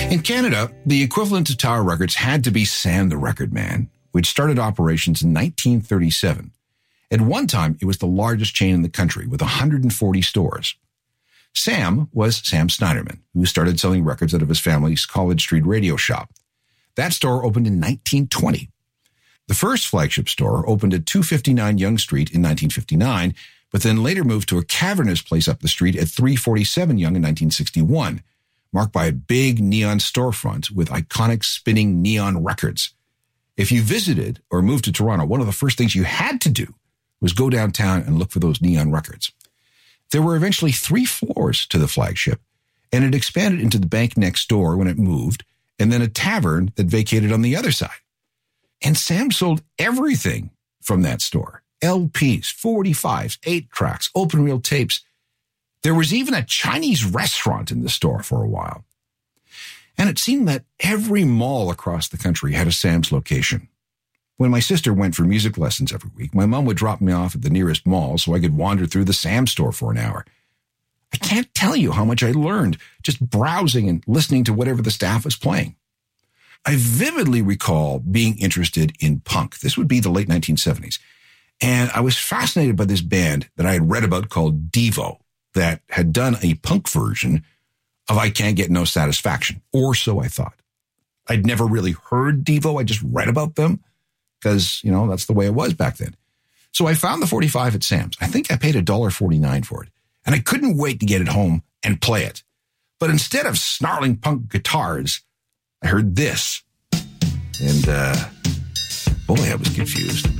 In Canada, the equivalent to Tower Records had to be Sam the Record Man, which started operations in 1937. At one time, it was the largest chain in the country with 140 stores. Sam was Sam Snyderman, who started selling records out of his family's College Street radio shop. That store opened in 1920. The first flagship store opened at 259 Yonge Street in 1959, but then later moved to a cavernous place up the street at 347 Yonge in 1961, marked by a big neon storefront with iconic spinning neon records. If you visited or moved to Toronto, one of the first things you had to do was go downtown and look for those neon records. There were eventually 3 floors to the flagship, and it expanded into the bank next door when it moved, and then a tavern that vacated on the other side. And Sam sold everything from that store. LPs, 45s, 8-tracks, open-reel tapes. There was even a Chinese restaurant in the store for a while. And it seemed that every mall across the country had a Sam's location. When my sister went for music lessons every week, my mom would drop me off at the nearest mall so I could wander through the Sam store for an hour. I can't tell you how much I learned just browsing and listening to whatever the staff was playing. I vividly recall being interested in punk. This would be the late 1970s. And I was fascinated by this band that I had read about called Devo that had done a punk version of I Can't Get No Satisfaction, or so I thought. I'd never really heard Devo. I just read about them because, that's the way it was back then. So I found the 45 at Sam's. I think I paid $1.49 for it. And I couldn't wait to get it home and play it. But instead of snarling punk guitars, I heard this. And, boy, I was confused.